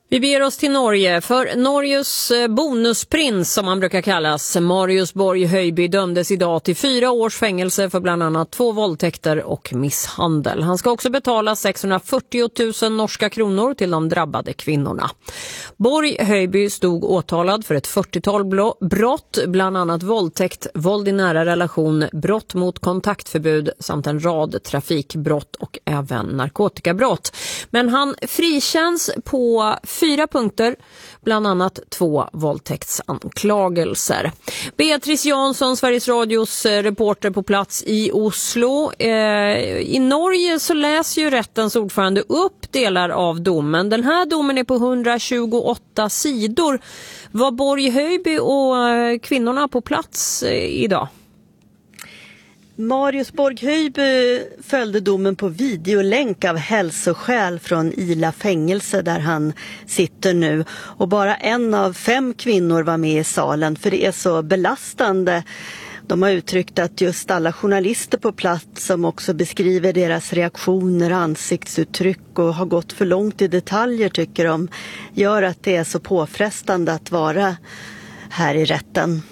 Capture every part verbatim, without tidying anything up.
Vi beger oss till Norge, för Norges bonusprins som han brukar kallas, Marius Borg Høiby, dömdes idag till fyra års fängelse för bland annat två våldtäkter och misshandel. Han ska också betala sexhundrafyrtio tusen norska kronor till de drabbade kvinnorna. Borg Høiby stod åtalad för ett fyrtiotal brott, bland annat våldtäkt, våld i nära relation, brott mot kontaktförbud samt en rad trafikbrott och även narkotikabrott. Men han frikänns på fyra punkter, bland annat två våldtäktsanklagelser. Beatrice Jansson, Sveriges Radios reporter på plats i Oslo. Eh, I Norge så läser ju rättens ordförande upp delar av domen. Den här domen är på hundratjugoåtta sidor. Var Borg Høiby och kvinnorna på plats eh, idag? Marius Borg Høiby följde domen på videolänk av hälsoskäl från Ila fängelse där han sitter nu. Och bara en av fem kvinnor var med i salen, för det är så belastande. De har uttryckt att just alla journalister på plats som också beskriver deras reaktioner, ansiktsuttryck och har gått för långt i detaljer, tycker de, gör att det är så påfrestande att vara här i rätten.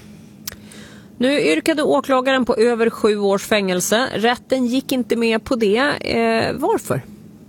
Nu yrkade åklagaren på över sju års fängelse. Rätten gick inte med på det. Eh, varför?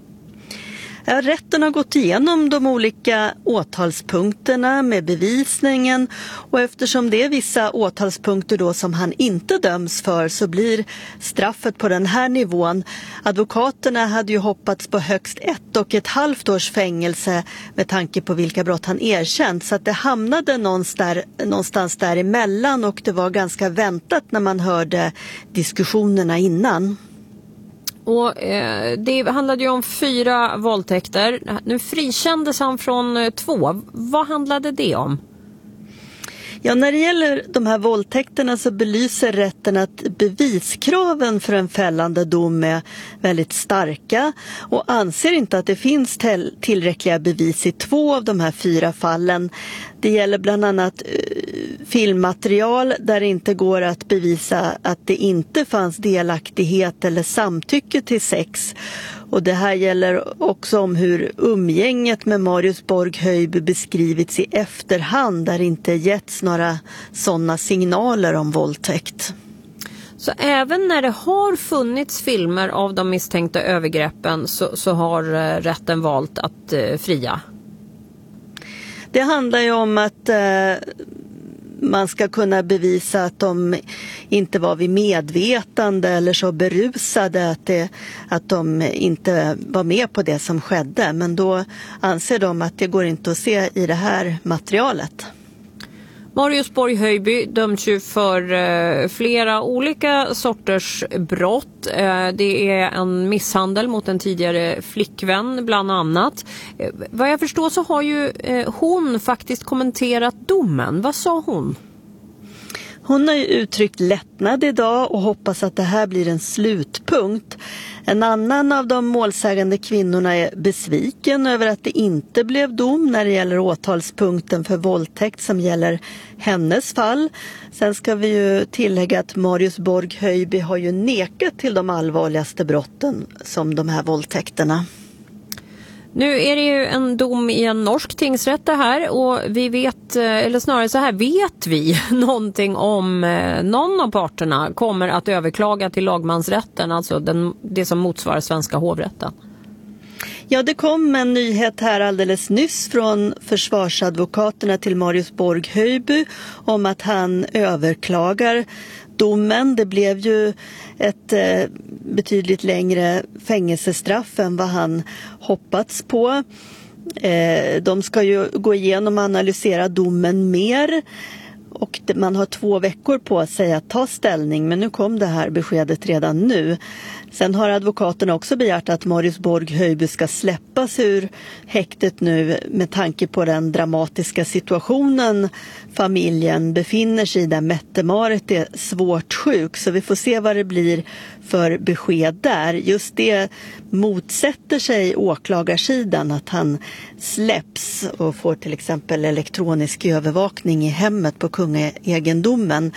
Ja, rätten har gått igenom de olika åtalspunkterna med bevisningen, och eftersom det är vissa åtalspunkter då som han inte döms för så blir straffet på den här nivån. Advokaterna hade ju hoppats på högst ett och ett halvt års fängelse med tanke på vilka brott han erkänt, så att det hamnade någonstans, där, någonstans däremellan, och det var ganska väntat när man hörde diskussionerna innan. Och eh, det handlade ju om fyra våldtäkter. Nu frikändes han från eh, två. Vad handlade det om? Ja, när det gäller de här våldtäkterna så belyser rätten att beviskraven för en fällande dom är väldigt starka och anser inte att det finns till- tillräckliga bevis i två av de här fyra fallen. Det gäller bland annat uh, filmmaterial där det inte går att bevisa att det inte fanns delaktighet eller samtycke till sex. Och det här gäller också om hur umgänget med Marius Borg Høiby beskrivits i efterhand, där det inte getts några sådana signaler om våldtäkt. Så även när det har funnits filmer av de misstänkta övergreppen så, så har uh, rätten valt att uh, fria? Det handlar ju om att uh, man ska kunna bevisa att de inte var vid medvetande eller så berusade att, det, att de inte var med på det som skedde. Men då anser de att det går inte att se i det här materialet. Marius Borg Høiby döms ju för eh, flera olika sorters brott. Eh, det är en misshandel mot en tidigare flickvän bland annat. Eh, vad jag förstår så har ju eh, hon faktiskt kommenterat domen. Vad sa hon? Hon har ju uttryckt lättnad idag och hoppas att det här blir en slutpunkt. En annan av de målsägande kvinnorna är besviken över att det inte blev dom när det gäller åtalspunkten för våldtäkt som gäller hennes fall. Sen ska vi ju tillägga att Marius Borg Høiby har ju nekat till de allvarligaste brotten som de här våldtäkterna. Nu är det ju en dom i en norsk tingsrätt det här, och vi vet, eller snarare så här, vet vi någonting om någon av parterna kommer att överklaga till lagmansrätten, alltså den, det som motsvarar svenska hovrätten? Ja, det kom en nyhet här alldeles nyss från försvarsadvokaterna till Marius Borg Høiby om att han överklagar domen. Det blev ju ett eh, betydligt längre fängelsestraff än vad han hoppats på. Eh, de ska ju gå igenom och analysera domen mer. Och man har två veckor på sig att ta ställning, men nu kom det här beskedet redan nu. Sen har advokaterna också begärt att Marius Borg Høiby ska släppas ur häktet nu med tanke på den dramatiska situationen familjen befinner sig i, där Mette-Marit är svårt sjuk. Så vi får se vad det blir för besked där. Just det motsätter sig åklagarsidan, att han släpps och får till exempel elektronisk övervakning i hemmet på kungaegendomen.